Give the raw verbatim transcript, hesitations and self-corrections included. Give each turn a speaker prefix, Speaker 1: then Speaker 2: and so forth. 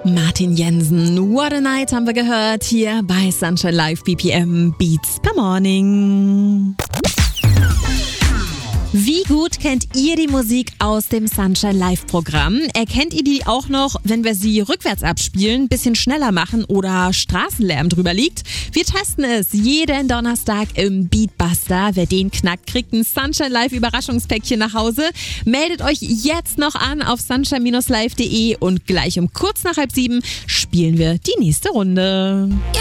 Speaker 1: Martin Jensen, What a Night haben wir gehört hier bei Sunshine Live B P M Beats per Morning. Wie gut kennt ihr die Musik aus dem Sunshine Live Programm? Erkennt ihr die auch noch, wenn wir sie rückwärts abspielen, bisschen schneller machen oder Straßenlärm drüber liegt? Wir testen es jeden Donnerstag im Beatbuster. Wer den knackt, kriegt ein Sunshine Live Überraschungspäckchen nach Hause. Meldet euch jetzt noch an auf sunshine Bindestrich live punkt de und gleich um kurz nach halb sieben spielen wir die nächste Runde.